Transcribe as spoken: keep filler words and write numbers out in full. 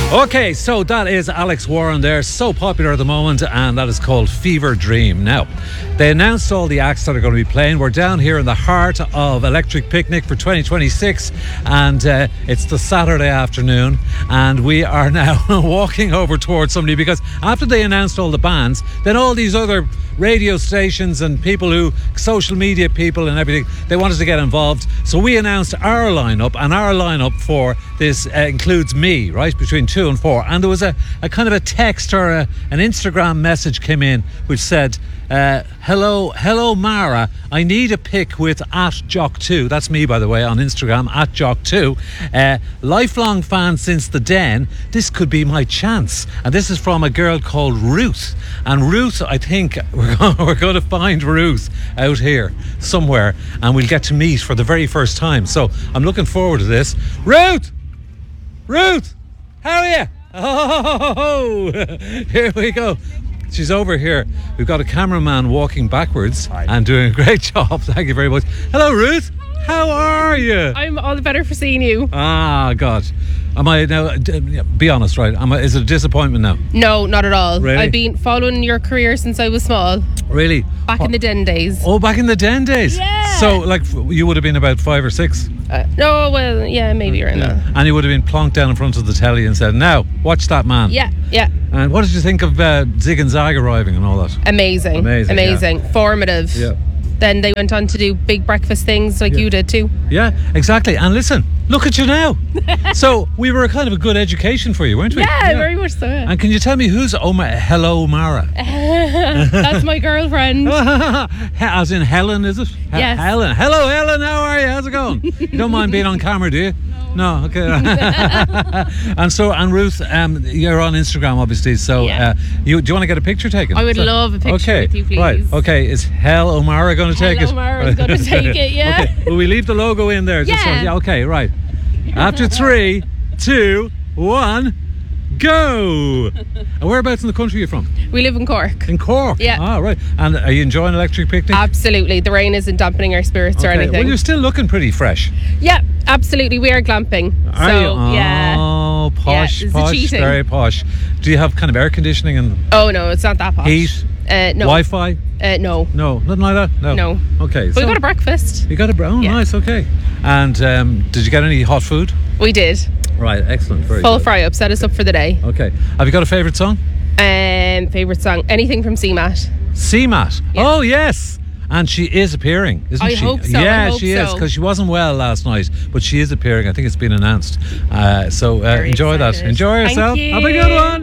Okay, so that is Alex Warren there, so popular at the moment, and that is called Fever Dream. Now, they announced all the acts that are going to be playing. We're down here in the heart of Electric Picnic for twenty twenty-six, and uh, it's the Saturday afternoon, and we are now walking over towards somebody, because after they announced all the bands, then all these other radio stations and people who, social media people and everything, they wanted to get involved. So we announced our lineup, and our lineup for this uh, includes me, right, between two and four. And there was a, a kind of a text or a, an Instagram message came in which said, uh, hello, hello Mara, I need a pic with at Jock two. That's me, by the way, on Instagram, at Jock two. Uh, lifelong fan since the Den. This could be my chance. And this is from a girl called Ruth. And Ruth, I think we're going, we're going to find Ruth out here somewhere, and we'll get to meet for the very first time. So I'm looking forward to this. Ruth! Ruth! How are you? Oh, here we go. She's over here. We've got a cameraman walking backwards. Hi. And doing a great job. Thank you very much. Hello, Ruth. How are you? I'm all the better for seeing you. Ah, God. Am I now? Be honest, right? Am I, is it a disappointment now? No, not at all. Really? I've been following your career since I was small. Really? Back oh. in the Den days. Oh, back in the Den days. Yeah. So, like, you would have been about five or six. Uh, no, well, yeah, maybe around Yeah. that. And you would have been plonked down in front of the telly and said, "Now, watch that man." Yeah, yeah. And what did you think of uh, Zig and Zag arriving and all that? Amazing. Amazing, Amazing. yeah. Formative. Yeah. Then they went on to do big breakfast things like Yeah. you did too. Yeah, exactly. And listen, look at you now. So we were a kind of a good education for you, weren't we? Yeah, very much so. Yeah. And can you tell me who's Oma? Hello, Mara. That's my girlfriend. As in Helen, is it? He- Yes. Helen. Hello, Helen. How are you? How's it going? You don't mind being on camera, do you? No. No. Okay. And so, and Ruth, um, you're on Instagram, obviously. So, Yeah. uh, you do you want to get a picture taken? I would So- love a picture okay. with you, please. Right. Okay. Is Hel O'Mara going to take Hello, it? Mara's going to take it, yeah. Okay. Will we leave the logo in there? Just so- Yeah. yeah. Okay. Right. After three, two, one, go. And whereabouts in the country are you from? We live in Cork. In Cork. Yeah. Ah, right. And are you enjoying Electric Picnic? Absolutely. The rain isn't dampening our spirits or Okay. anything. Well, you're still looking pretty fresh. Yeah, absolutely. We are glamping. Are so, you? Oh, yeah. posh, Yeah, it's posh, cheating. very posh. Do you have kind of air conditioning and Oh, no, it's not that posh. heat? Uh, no. Wi-Fi? Uh, no. No, nothing like that? No. No. Okay. But we got a breakfast. You got a brown? Oh, Yeah. nice, okay. And um, did you get any hot food? We did. Right, excellent. Very Full good. fry up. Set us up for the day. Okay. Have you got a favourite song? Um, Favourite song? Anything from C MAT. C MAT. Yeah. Oh, yes. And she is appearing, isn't I she? hope so, Yeah, I hope she is, so. because she wasn't well last night, but she is appearing. I think it's been announced. Uh, so uh, Very enjoy that. excited. Enjoy Thank yourself. you. Have a good one.